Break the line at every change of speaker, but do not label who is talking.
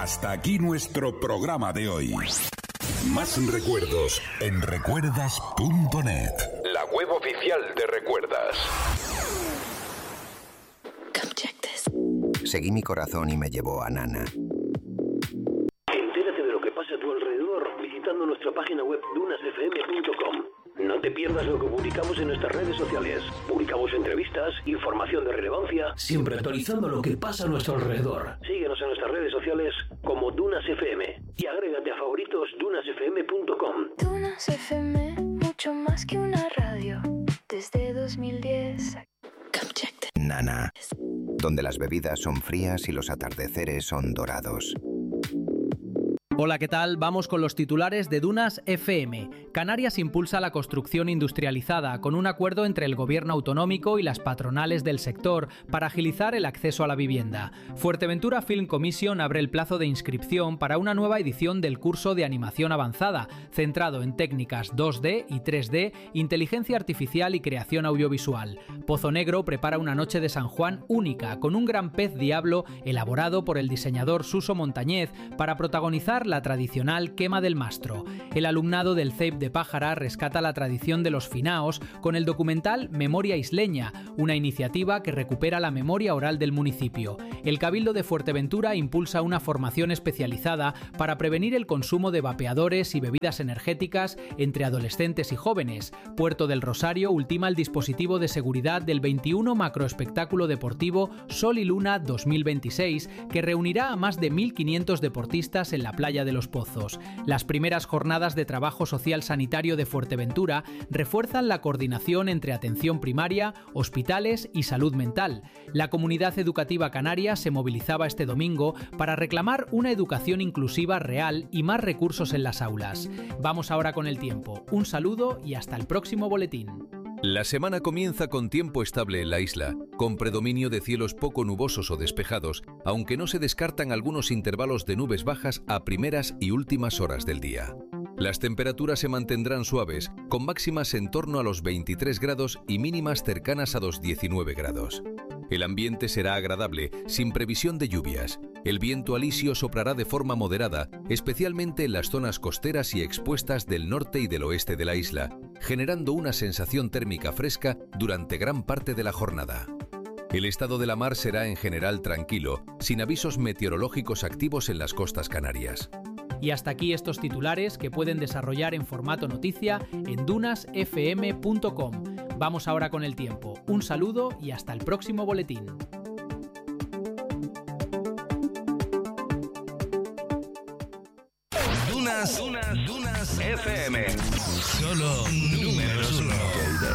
Hasta aquí nuestro programa de hoy. Más recuerdos en recuerdas.net, la web oficial de Recuerdas.
Seguí mi corazón y me llevó a Nana.
Entérate de lo que pasa a tu alrededor visitando nuestra página web dunasfm.com. No te pierdas lo que publicamos en nuestras redes sociales. Publicamos entrevistas, información de relevancia, siempre actualizando lo que pasa a nuestro alrededor. Síguenos en nuestras redes sociales como Dunas FM y agrégate a favoritos dunasfm.com.
Dunas FM, mucho más que una radio. Desde 2010.
Nana, donde las bebidas son frías y los atardeceres son dorados.
Hola, ¿qué tal? Vamos con los titulares de Dunas FM. Canarias impulsa la construcción industrializada con un acuerdo entre el gobierno autonómico y las patronales del sector para agilizar el acceso a la vivienda. Fuerteventura Film Commission abre el plazo de inscripción para una nueva edición del curso de animación avanzada, centrado en técnicas 2D y 3D, inteligencia artificial y creación audiovisual. Pozo Negro prepara una noche de San Juan única, con un gran pez diablo elaborado por el diseñador Suso Montañez para protagonizar la tradicional quema del mastro. El alumnado del CEIP de Pájara rescata la tradición de los finaos con el documental Memoria Isleña, una iniciativa que recupera la memoria oral del municipio. El Cabildo de Fuerteventura impulsa una formación especializada para prevenir el consumo de vapeadores y bebidas energéticas entre adolescentes y jóvenes. Puerto del Rosario ultima el dispositivo de seguridad del 21 macroespectáculo deportivo Sol y Luna 2026, que reunirá a más de 1.500 deportistas en la playa de Los Pozos. Las primeras jornadas de trabajo social sanitario de Fuerteventura refuerzan la coordinación entre atención primaria, hospitales y salud mental. La comunidad educativa canaria se movilizaba este domingo para reclamar una educación inclusiva real y más recursos en las aulas. Vamos ahora con el tiempo. Un saludo y hasta el próximo boletín.
La semana comienza con tiempo estable en la isla, con predominio de cielos poco nubosos o despejados, aunque no se descartan algunos intervalos de nubes bajas a primeras y últimas horas del día. Las temperaturas se mantendrán suaves, con máximas en torno a los 23 grados y mínimas cercanas a los 19 grados. El ambiente será agradable, sin previsión de lluvias. El viento alisio soplará de forma moderada, especialmente en las zonas costeras y expuestas del norte y del oeste de la isla, generando una sensación térmica fresca durante gran parte de la jornada. El estado de la mar será en general tranquilo, sin avisos meteorológicos activos en las costas canarias.
Y hasta aquí estos titulares que pueden desarrollar en formato noticia en dunasfm.com. Vamos ahora con el tiempo. Un saludo y hasta el próximo boletín.
Dunas FM. Solo números 1.